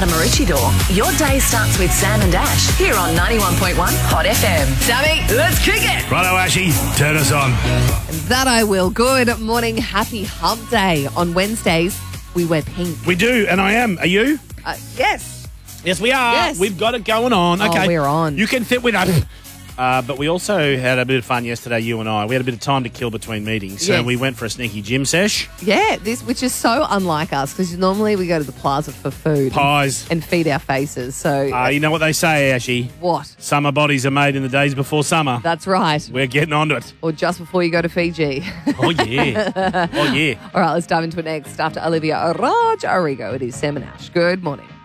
Maroochydore. Your day starts with Sam and Ash here on 91.1 Hot FM. Sammy, let's kick it. Righto, Ashy, turn us on. That I will. Good morning. Happy hump day. On Wednesdays, we wear pink. We do, and I am. Are you? Yes. Yes, we are. Yes. We've got it going on. Okay, we're on. You can fit with us. But we also had a bit of fun yesterday, you and I. We had a bit of time to kill between meetings. So Yes. we went for a sneaky gym sesh. Yeah, which is so unlike us because normally we go to the plaza for food Pies. and feed our faces. So You know what they say, Ashy? what? Summer bodies are made in the days before summer. That's right. We're getting onto it. Or just before you go to Fiji. Oh, yeah. Oh, yeah. All right, let's dive into it next. After Olivia Rodrigo, it is Sam and Ash. Good morning.